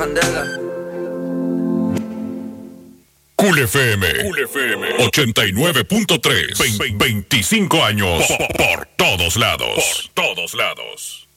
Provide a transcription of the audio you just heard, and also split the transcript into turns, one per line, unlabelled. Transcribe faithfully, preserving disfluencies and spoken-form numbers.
Cool F M, Cool F M ochenta y nueve punto tres, veinticinco años por, por todos lados, por todos lados.